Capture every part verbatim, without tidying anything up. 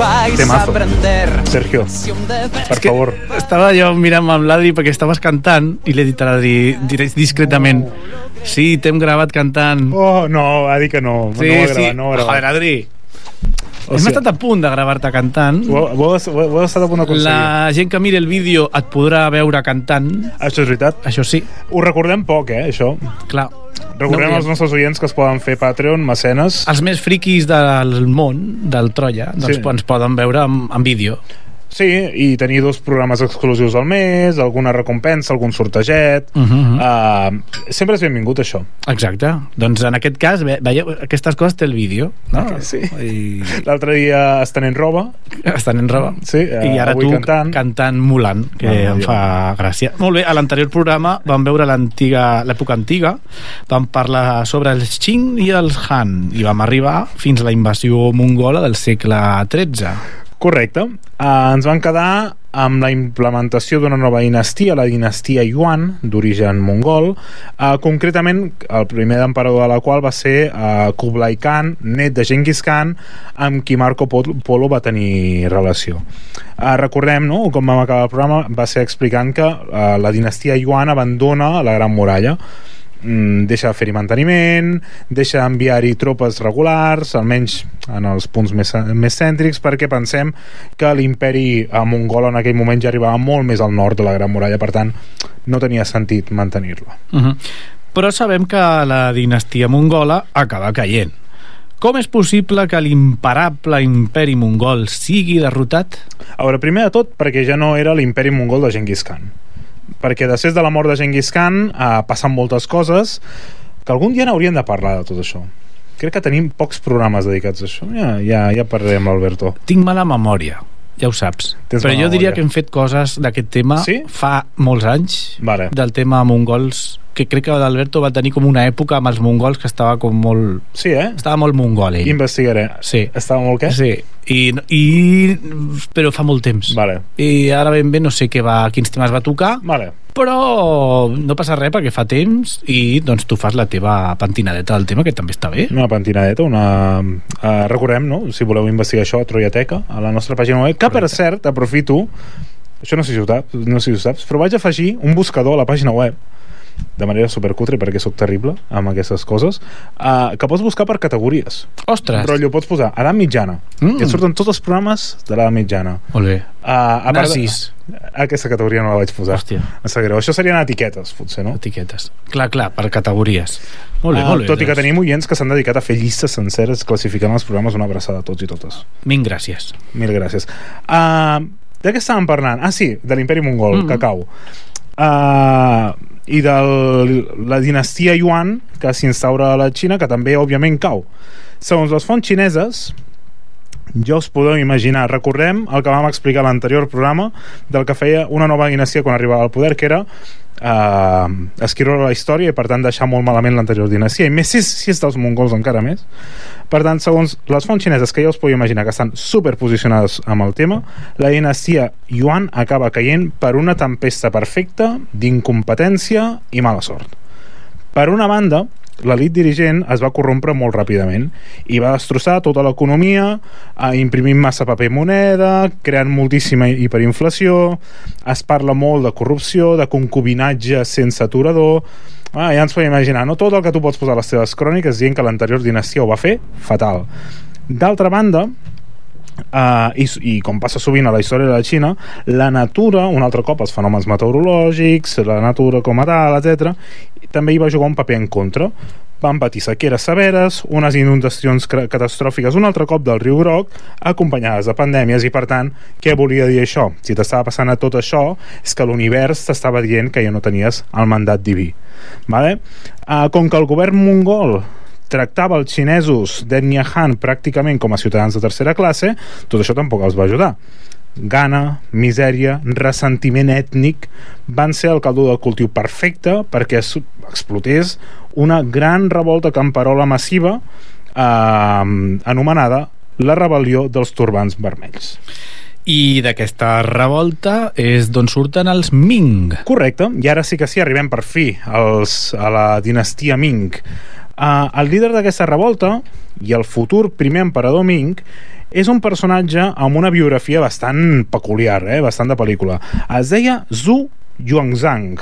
Temazo. Sergio, per favor. Estava jo mirant amb l'Adri perquè estaves cantant i l'he dit a l'Adri discretament: sí, t'hem gravat cantant. Oh, no, ha dit que no. Sí, no ho ha sí. gravat, no ho ha gravat. Joder, Adri. O Hem sigui, estat a punt de gravar-te cantant. Ho, ho, has- ho, ho has estat a punt d'aconseguir. La gent que miri el vídeo et podrà veure cantant. Això és veritat. Això sí, Ho recordem poc, eh, això. clar. Recordem No, als nostres oients que es poden fer Patreon, mecenes. Els més friquis del món, del Troia, doncs Sí. ens poden veure en, en vídeo. Sí, i tenir dos programes exclusius al mes, alguna recompensa, algun sorteget. Uh -huh. Uh, sempre és benvingut, això. Exacte. Doncs en aquest cas, ve, veieu, aquestes coses té el vídeo, no? Sí. I L'altre dia estenent roba. estan en roba. Sí, eh, I ara avui tu cantant. cantant Mulan, que Ah, em ja. fa gràcia. Molt bé, a l'anterior programa vam veure l'antiga, l'època antiga, vam parlar sobre els Qing i els Han, i vam arribar fins a la invasió mongola del segle tretze. Correcte. Uh, ens van quedar amb la implementació d'una nova dinastia, la dinastia Yuan, d'origen mongol. Uh, concretament, el primer emperador de la qual va ser uh, Kublai Khan, net de Genghis Khan, amb qui Marco Polo va tenir relació. Uh, recordem, no?, com vam acabar el programa, va ser explicant que uh, la dinastia Yuan abandona la Gran Muralla. Mm, deixa de fer-hi manteniment, deixa d'enviar-hi tropes regulars, almenys en els punts més, més cèntrics, perquè pensem que l'imperi mongol en aquell moment ja arribava molt més al nord de la Gran Muralla, per tant no tenia sentit mantenir-la. Uh -huh. Però sabem que la dinastia mongola acaba caient. Com és possible que l'imparable imperi mongol sigui derrotat? A veure, primer de tot, perquè ja no era l'imperi mongol de Genghis Khan, perquè després de la mort de Genghis Khan eh, passen moltes coses que algun dia n'hauríem de parlar de tot això. Crec que tenim pocs programes dedicats a això. Ja, ja, ja parlarem, Alberto. Tinc mala memòria, ja ho saps. Tens Però mala jo diria memòria. que hem fet coses d'aquest tema Sí? fa molts anys, Vale. del tema mongols, que crec que l'Alberto va tenir com una època amb els mongols que estava com molt... Sí, eh? Estava molt mongol, ell. Investigaré. Sí. Estava molt què? Sí, I, i, però fa molt temps. Vale. I ara ben bé no sé què va, quins temes va tocar, Vale. però no passa res perquè fa temps i doncs tu fas la teva pentinadeta del tema, que també està bé. Una pentinadeta, una... Uh, recordem, no?, si voleu investigar això, a Troiateca, a la nostra pàgina web, que per cert, aprofito, això no sé si ho saps, no sé si ho saps, però vaig afegir un buscador a la pàgina web de manera supercutre, perquè sóc terrible amb aquestes coses, uh, que pots buscar per categories. Ostres. Rotllo, pots posar edat mitjana, Mm. i et surten tots els programes de l'edat mitjana. Molt bé. Uh, a part de- Nazis. Aquesta categoria no la vaig posar. Hòstia. Em sap greu. Això serien etiquetes, potser, no? Etiquetes. Clar, clar, per categories. Molt bé, Uh, molt bé. tot i que doncs. tenim oients que s'han dedicat a fer llistes senceres classificant els programes. Una abraçada a tots i totes. Mil gràcies. Mil gràcies. Uh, de què estàvem parlant? Ah, sí, de l'imperi mongol, Mm-hmm. que cau. Uh, I de la dinastia Yuan, que s'instaura a la Xina, que també, òbviament, cau. Segons les fonts xineses, ja us podeu imaginar, recordem el que vam explicar a l'anterior programa del que feia una nova dinastia quan arribava al poder, que era eh, escriure la història i per tant deixar molt malament l'anterior dinastia, i més si, si és dels mongols encara més. Per tant, segons les fonts xineses, que ja us podeu imaginar que estan superposicionades amb el tema, la dinastia Yuan acaba caient per una tempesta perfecta d'incompetència i mala sort. Per una banda, l'elit dirigent es va corrompre molt ràpidament i va destrossar tota l'economia, eh, imprimint massa paper i moneda, creant moltíssima hiperinflació. Es parla molt de corrupció, de concubinatge sense aturador. Ah, ja ens podem imaginar, no? Tot el que tu pots posar a les teves cròniques dient que l'anterior dinastia ho va fer fatal. D'altra banda, Uh, i, i com passa sovint a la història de la Xina, la natura, un altre cop els fenòmens meteorològics, la natura com a tal, etcètera, també hi va jugar un paper en contra. Van patir sequeres severes, unes inundacions catastròfiques un altre cop del riu Groc, acompanyades de pandèmies, i per tant, què volia dir això? Si t'estava passant a tot això, és que l'univers t'estava dient que ja no tenies el mandat diví. Vale? Uh, com que el govern mongol tractava els xinesos d'ètnia Han pràcticament com a ciutadans de tercera classe, tot això tampoc els va ajudar. Gana, misèria, ressentiment ètnic van ser el caldo del cultiu perfecte perquè explotés una gran revolta camperola massiva eh, anomenada la rebel·lió dels turbants vermells. I d'aquesta revolta és d'on surten els Ming. Correcte, i ara sí que sí, arribem per fi als, a la dinastia Ming. Uh, el líder d'aquesta revolta i el futur primer emperador Ming és un personatge amb una biografia bastant peculiar, eh? Bastant de pel·lícula. Es deia Zhu Yuanzhang.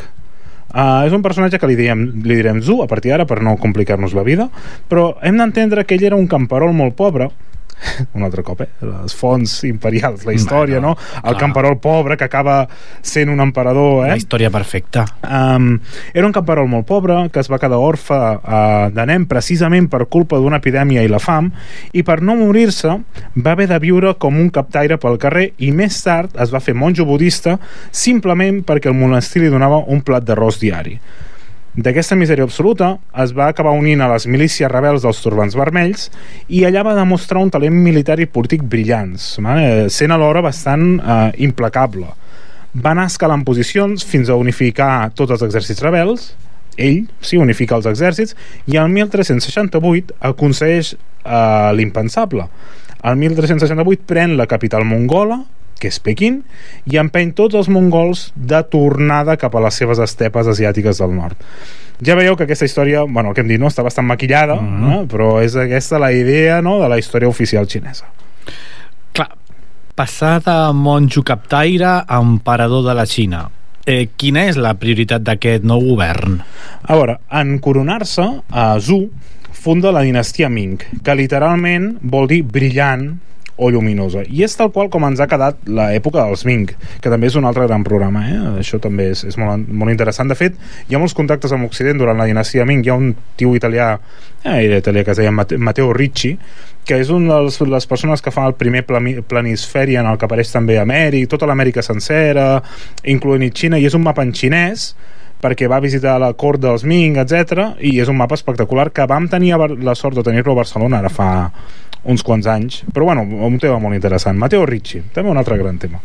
Uh, és un personatge que li, diem, li direm Zhu a partir d'ara per no complicar-nos la vida, però hem d'entendre que ell era un camperol molt pobre, un altre cop, eh? Les fonts imperials, la història, bueno, no? El clar. Camperol pobre que acaba sent un emperador, eh? La història perfecta. Um, era un camperol molt pobre que es va quedar orfe uh, de nen precisament per culpa d'una epidèmia i la fam, i per no morir-se va haver de viure com un captaire pel carrer i més tard es va fer monjo budista simplement perquè el monestir li donava un plat d'arròs diari. D'aquesta misèria absoluta es va acabar unint a les milícies rebels dels turbants vermells i allà va demostrar un talent militar i polític brillants, eh? Sent alhora bastant eh, implacable. Va anar escalant posicions fins a unificar tots els exèrcits rebels, ell, sí, unifica els exèrcits, i el mil tres-cents seixanta-vuit aconsegueix eh, l'impensable. El mil tres-cents seixanta-vuit pren la capital mongola, que és Pequín, i empeny tots els mongols de tornada cap a les seves estepes asiàtiques del nord. Ja veieu que aquesta història, bueno, el que hem dit, no? Està bastant maquillada, mm-hmm. no? Però és aquesta la idea, no?, de la història oficial xinesa. Clar, passar de monjo captaire a emperador de la Xina. Eh, quina és la prioritat d'aquest nou govern? A veure, en coronar-se, a Zhu funda la dinastia Ming, que literalment vol dir brillant o lluminosa, i és tal qual com ens ha quedat l'època dels Ming, que també és un altre gran programa, eh? Això també és, és molt, molt interessant. De fet, hi ha molts contactes amb Occident durant la dinastia Ming. Hi ha un tio italià, eh, italià que es deia Matteo Ricci, que és una de les persones que fa el primer planisferi en el que apareix també Amèrica, tota l'Amèrica sencera, incloent-hi Xina, i és un mapa en xinès perquè va visitar la cort dels Ming, etcètera, i és un mapa espectacular que vam tenir la sort de tenir-lo a Barcelona ara fa uns quants anys, però bueno, un tema molt interessant. Matteo Ricci, també un altre gran tema.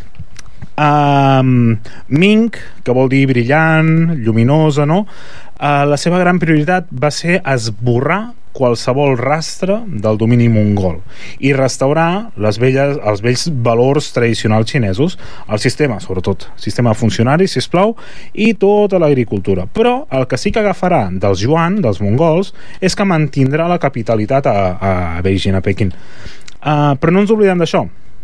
Um, Ming, que vol dir brillant, lluminosa, no? Uh, la seva gran prioritat va ser esborrar qualsevol rastre del domini mongol i restaurar les velles, els vells valors tradicionals xinesos, el sistema, sobretot, sistema funcionari, sisplau, i tota l'agricultura. Però el que sí que agafarà dels Yuan, dels mongols, és que mantindrà la capitalitat a, a Beijing, a Pequín. Uh, però no ens oblidem d'això.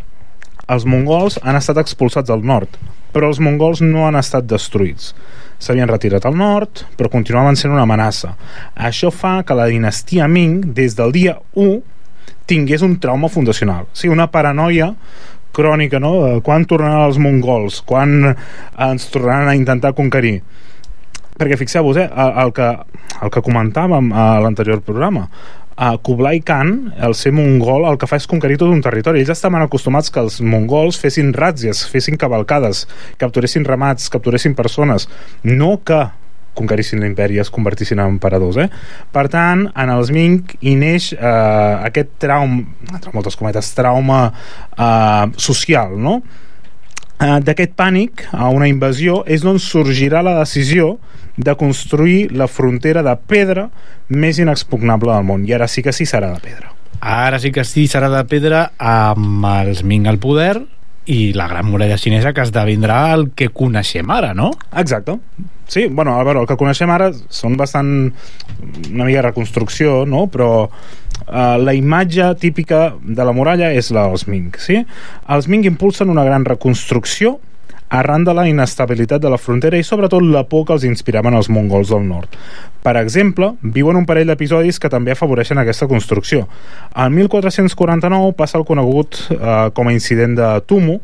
Els mongols han estat expulsats del nord, però els mongols no han estat destruïts. S'havien retirat al nord, però continuaven sent una amenaça. Això fa que la dinastia Ming, des del dia u, tingués un trauma fundacional. Sí, una paranoia crònica, no? Quan tornaran els mongols? Quan ens tornaran a intentar conquerir? Perquè fixeu-vos, eh, el, que, el que comentàvem a l'anterior programa, a Kublai Khan, el ser mongol, el que fa és conquerir tot un territori. Ells estaven acostumats que els mongols fessin ràtzies, fessin cavalcades, capturessin ramats, capturessin persones, no que conquerissin l'imperi i es convertissin en emperadors, eh? Per tant, en els Ming hi neix eh, aquest trauma, entre moltes cometes, trauma eh, social, no? Eh, d'aquest pànic a una invasió és d'on sorgirà la decisió de construir la frontera de pedra més inexpugnable del món, i ara sí que sí serà de pedra. Ara sí que sí serà de pedra, amb els Ming al poder i la gran muralla xinesa, que esdevindrà el que coneixem ara, no? Exacte. Sí, bueno, a veure, el que coneixem ara són bastant una mica de reconstrucció, no? Però uh, la imatge típica de la muralla és la dels Ming, sí? Els Ming impulsen una gran reconstrucció arran de la inestabilitat de la frontera i sobretot la por que els inspiraven els mongols del nord. Per exemple, viuen un parell d'episodis que també afavoreixen aquesta construcció. El mil quatre-cents quaranta-nou passa el conegut eh, com a incident de Tumu.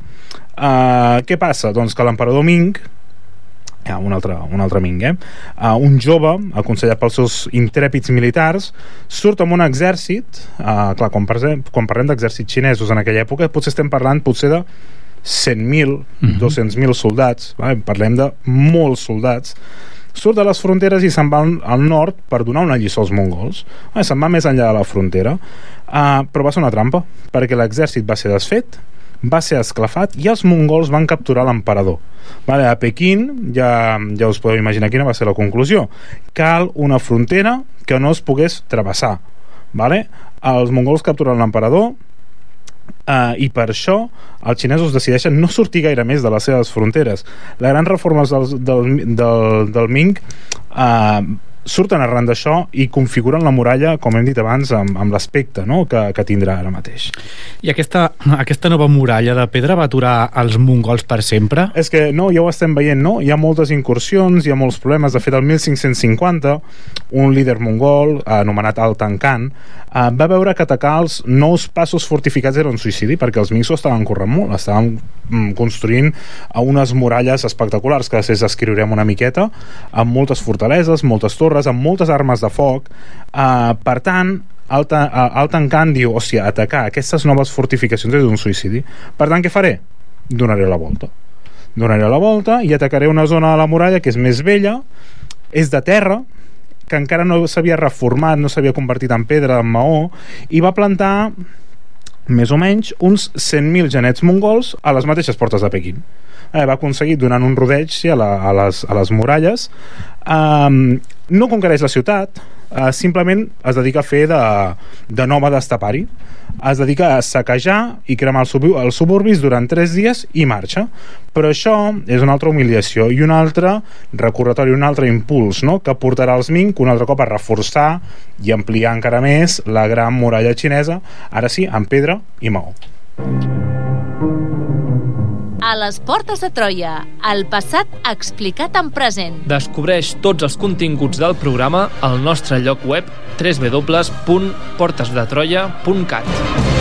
Eh, què passa? Doncs que l'emperador Ming, eh, un, altre, un altre Ming, eh? eh, un jove, aconsellat pels seus intrèpids militars, surt amb un exèrcit, eh, clar, quan, parlem, quan parlem d'exèrcits xinesos en aquella època, potser estem parlant potser de cent mil, dos-cents mil soldats, eh? Parlem de molts soldats. Surt de les fronteres i se'n va al nord per donar una lliçó als mongols. Eh? Se'n va més enllà de la frontera, eh, però va ser una trampa, perquè l'exèrcit va ser desfet, va ser esclafat i els mongols van capturar l'emperador. Vale, a Pequín ja, ja us podeu imaginar quina va ser la conclusió. Cal una frontera que no es pogués travessar. Vale? Els mongols capturen l'emperador, Uh, i per això els xinesos decideixen no sortir gaire més de les seves fronteres. Les grans reformes del, del, del, del Ming uh, surten arran d'això i configuren la muralla, com hem dit abans, amb, amb l'aspecte, no?, que, que tindrà ara mateix. I aquesta, aquesta nova muralla de pedra va aturar els mongols per sempre? És que no, ja ho estem veient, no? Hi ha moltes incursions, hi ha molts problemes. De fet, el mil cinc-cents cinquanta, un líder mongol, anomenat Altan Khan, eh, va veure que atacar els nous passos fortificats era un suïcidi, perquè els mingos estaven corrent molt, estaven mm, construint unes muralles espectaculars, que després descriurem una miqueta, amb moltes fortaleses, moltes torres, amb moltes armes de foc. Uh, per tant, Altan Khan diu, hòstia, atacar aquestes noves fortificacions és un suïcidi. Per tant, què faré? Donaré la volta. Donaré la volta i atacaré una zona de la muralla que és més vella, és de terra, que encara no s'havia reformat, no s'havia convertit en pedra, en maó, i va plantar més o menys uns cent mil genets mongols a les mateixes portes de Pequín. Eh, va aconseguir, donant un rodeig, sí, a, la, a, les, a les muralles. Um, no conquereix la ciutat, uh, simplement es dedica a fer de, de nova d'estapari. Es dedica a saquejar i cremar els, sub els suburbis durant tres dies i marxa. Però això és una altra humiliació i un altre recordatori, un altre impuls, no?, que portarà els Ming un altre cop a reforçar i ampliar encara més la gran muralla xinesa, ara sí, amb pedra i maó. A les portes de Troia, el passat explicat en present. Descobreix tots els continguts del programa al nostre lloc web w w w punt portes de troia punt cat.